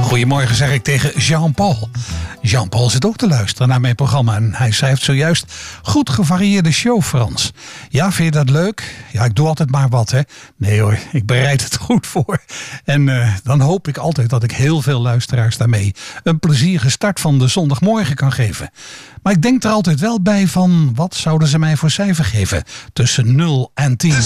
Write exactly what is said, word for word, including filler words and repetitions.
Goedemorgen zeg ik tegen Jean-Paul. Jean-Paul zit ook te luisteren naar mijn programma en hij schrijft zojuist: goed gevarieerde show, Frans. Ja, vind je dat leuk? Ja, ik doe altijd maar wat, hè. Nee hoor, ik bereid het goed voor. En uh, dan hoop ik altijd dat ik heel veel luisteraars daarmee een plezierige start van de zondagmorgen kan geven. Maar ik denk er altijd wel bij van, wat zouden ze mij voor cijfer geven? Tussen nul en tien.